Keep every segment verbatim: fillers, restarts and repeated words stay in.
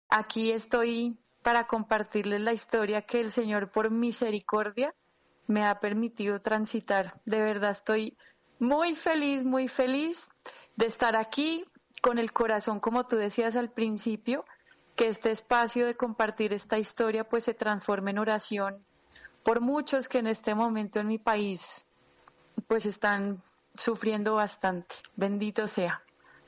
aquí estoy para compartirles la historia que el Señor por misericordia me ha permitido transitar. De verdad estoy muy feliz, muy feliz de estar aquí con el corazón, como tú decías al principio, que este espacio de compartir esta historia pues se transforme en oración por muchos que en este momento en mi país pues están sufriendo bastante. Bendito sea.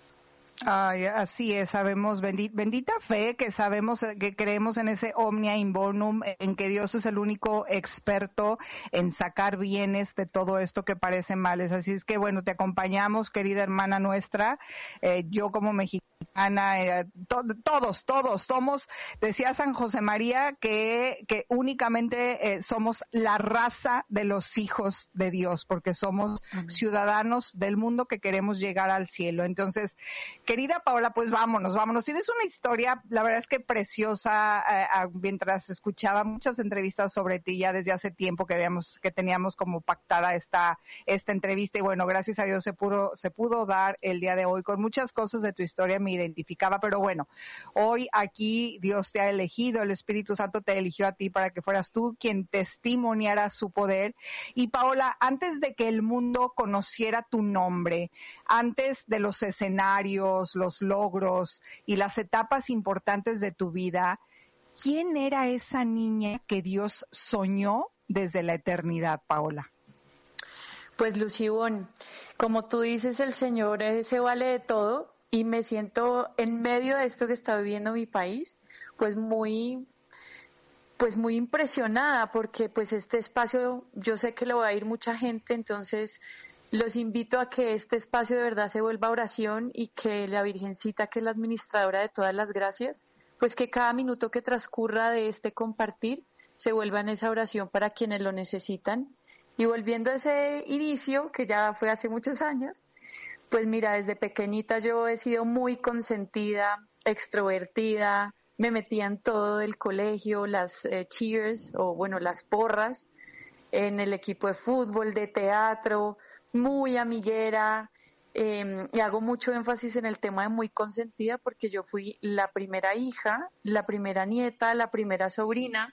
Ay, así es, sabemos, bendita, bendita fe, que sabemos, que creemos en ese omnia in bonum, en que Dios es el único experto en sacar bienes de todo esto que parece males. Así es que, bueno, te acompañamos, querida hermana nuestra, eh, yo como mexicana, eh, to, todos, todos somos, decía San José María, que, que únicamente eh, somos la raza de los hijos de Dios, porque somos uh-huh. ciudadanos del mundo que queremos llegar al cielo. Entonces, querida Paola, pues vámonos, vámonos. Tienes una historia, la verdad es que preciosa, eh, mientras escuchaba muchas entrevistas sobre ti ya desde hace tiempo que habíamos, que teníamos como pactada esta, esta entrevista, y bueno, gracias a Dios se pudo, se pudo dar el día de hoy. Con muchas cosas de tu historia me identificaba, pero bueno, hoy aquí Dios te ha elegido, el Espíritu Santo te eligió a ti para que fueras tú quien testimoniara su poder. Y Paola, antes de que el mundo conociera tu nombre, antes de los escenarios, los logros y las etapas importantes de tu vida, ¿quién era esa niña que Dios soñó desde la eternidad, Paola? Pues Lucibón, como tú dices, el Señor se vale de todo y me siento en medio de esto que está viviendo mi país, pues muy pues muy impresionada porque pues este espacio yo sé que lo va a ir mucha gente, entonces los invito a que este espacio de verdad se vuelva oración y que la Virgencita, que es la administradora de todas las gracias, pues que cada minuto que transcurra de este compartir se vuelva en esa oración para quienes lo necesitan. Y volviendo a ese inicio, que ya fue hace muchos años, pues mira, desde pequeñita yo he sido muy consentida, extrovertida, me metía en todo del colegio, las eh, cheers o bueno, las porras, en el equipo de fútbol, de teatro, muy amiguera, eh, y hago mucho énfasis en el tema de muy consentida porque yo fui la primera hija, la primera nieta, la primera sobrina,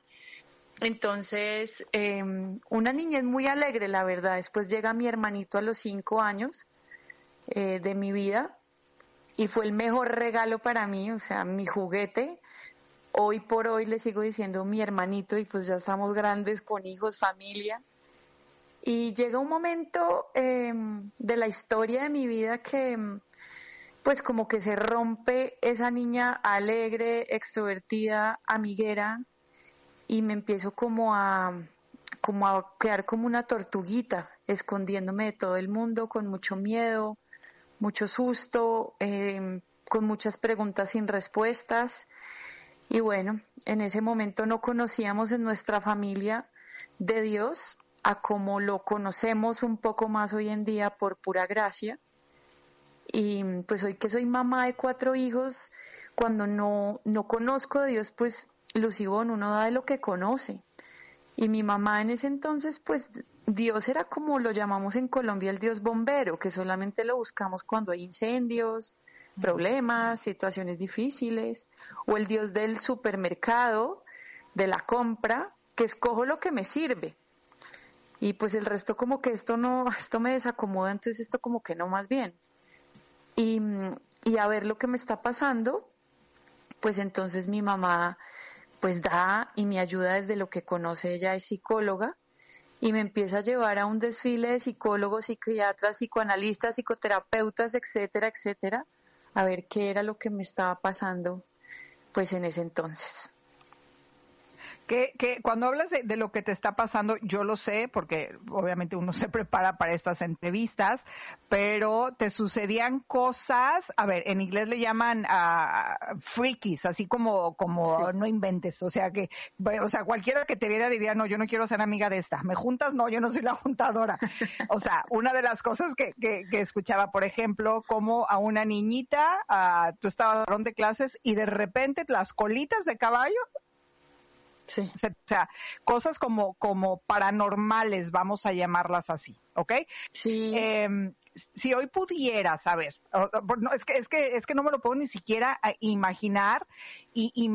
entonces eh, una niñez muy alegre, la verdad. Después llega mi hermanito a los cinco años eh, de mi vida y fue el mejor regalo para mí, o sea, mi juguete. Hoy por hoy le sigo diciendo mi hermanito y pues ya estamos grandes con hijos, familia. Y llega un momento eh, de la historia de mi vida que pues como que se rompe esa niña alegre, extrovertida, amiguera y me empiezo como a, como a quedar como una tortuguita, escondiéndome de todo el mundo con mucho miedo, mucho susto, eh, con muchas preguntas sin respuestas. Y bueno, en ese momento no conocíamos en nuestra familia de Dios a como lo conocemos un poco más hoy en día por pura gracia. Y pues hoy que soy mamá de cuatro hijos, cuando no, no conozco de Dios, pues Lucibón, uno da de lo que conoce. Y mi mamá en ese entonces, pues Dios era como lo llamamos en Colombia el Dios bombero, que solamente lo buscamos cuando hay incendios, problemas, situaciones difíciles, o el Dios del supermercado, de la compra, que escojo lo que me sirve. Y pues el resto como que esto no, esto me desacomoda, entonces esto como que no más bien. Y, y a ver lo que me está pasando, pues entonces mi mamá pues da y me ayuda desde lo que conoce, ella es psicóloga, y me empieza a llevar a un desfile de psicólogos, psiquiatras, psicoanalistas, psicoterapeutas, etcétera, etcétera, a ver qué era lo que me estaba pasando pues en ese entonces. Que, que cuando hablas de, de lo que te está pasando, yo lo sé, porque obviamente uno se prepara para estas entrevistas, pero te sucedían cosas, a ver, en inglés le llaman uh, freakies, así como, como sí. No inventes, o sea que, o sea, cualquiera que te viera diría, no, yo no quiero ser amiga de esta, ¿me juntas? No, yo no soy la juntadora. O sea, una de las cosas que, que, que escuchaba, por ejemplo, como a una niñita, uh, tú estabas en el salón de clases y de repente las colitas de caballo. Sí. O sea, cosas como como paranormales, vamos a llamarlas así, ¿ok? Sí. Eh, si hoy pudieras, a ver, no, es que es que es que no me lo puedo ni siquiera imaginar y, y